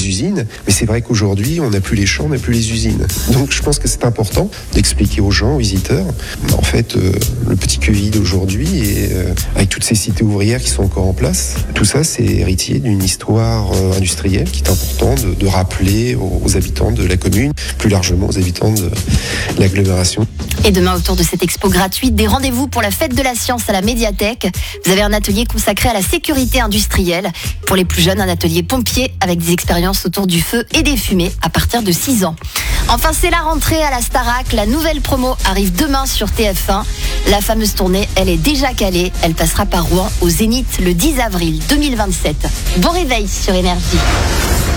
usines. Mais c'est vrai qu'aujourd'hui, on n'a plus les champs, on n'a plus les usines. Donc je pense que c'est important d'expliquer aux gens, aux visiteurs, en fait, le petit Quevilly d'aujourd'hui, et avec toutes ces cités ouvrières qui sont encore en place, tout ça, c'est héritier d'une histoire industrielle qui est important de rappeler aux habitants de la commune, plus largement aux habitants de l'agglomération. Et demain, autour de cette expo gratuite, des rendez-vous pour la fête de la science à la médiathèque. Vous avez un atelier consacré à la sécurité industrielle. Pour les plus jeunes, un atelier pompier avec des expériences autour du feu et des fumées à partir de 6 ans. Enfin, c'est la rentrée à la Starac. La nouvelle promo arrive demain sur TF1. La fameuse tournée, elle est déjà calée. Elle passera par Rouen au Zénith le 10 avril 2027. Bon réveil sur Énergie.